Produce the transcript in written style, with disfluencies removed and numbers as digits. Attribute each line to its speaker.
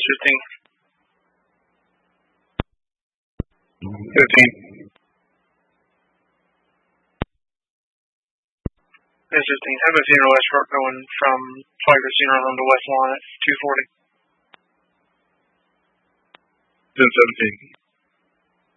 Speaker 1: 15.
Speaker 2: This 15. Have a funeral escort going from Flagler Funeral Home to West Lawn at 2:40.
Speaker 1: 10-17.